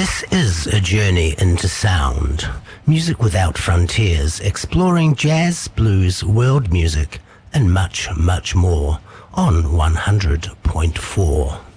This is a journey into sound. Music without frontiers, exploring jazz, blues, world music, and much, much more on 100.4.